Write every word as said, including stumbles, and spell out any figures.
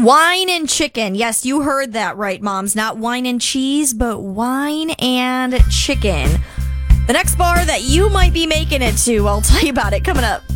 Wine and chicken. Yes, you heard that right, moms. Not wine and cheese, but wine and chicken. The next bar that you might be making it to, I'll tell you about it coming up.